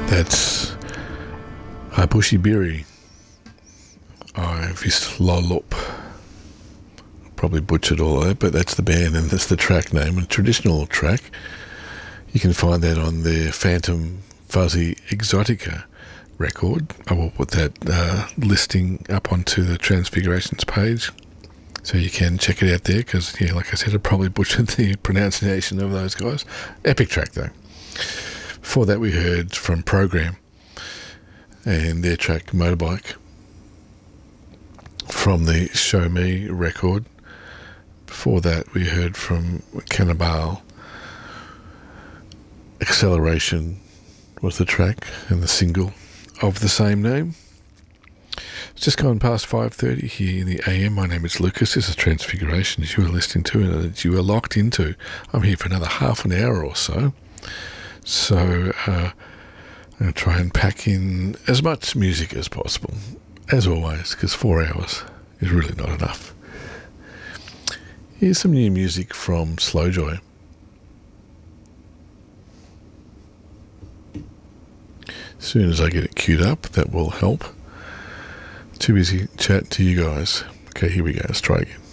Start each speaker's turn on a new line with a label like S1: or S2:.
S1: That's Hapushi Biri. Vis Lolup. Probably butchered all of that, but that's the band and that's the track name, a traditional track. You can find that on the Phantom Fuzzy Exotica record. I will put that listing up onto the Transfigurations page, so you can check it out there, because, yeah, like I said, I probably butchered the pronunciation of those guys. Epic track, though. Before that, we heard from Program and their track Motorbike from the Show Me record. Before that, we heard from Cannibal. Acceleration was the track and the single of the same name. It's just gone past 5:30 here in the AM. My name is Lucas. This is Transfigurations you are listening to and that you are locked into. I'm here for another half an hour or so. So I'm going to try and pack in as much music as possible, as always, because 4 hours is really not enough. Here's some new music from Slowjoy. As soon as I get it queued up, that will help. Too busy chat to you guys. Okay, here we go. Let's try again.